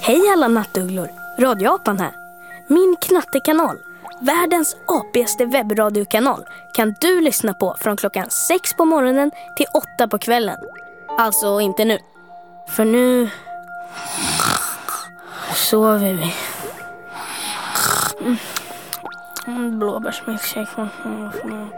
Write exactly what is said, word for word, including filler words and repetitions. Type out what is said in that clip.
Hej alla nattugglor, Radioapan här. Min knattekanal, världens apigaste webbradiokanal, kan du lyssna på från klockan sex på morgonen till åtta på kvällen. Alltså inte nu, för nu sover vi. Mm. Blåbärsmilkshake.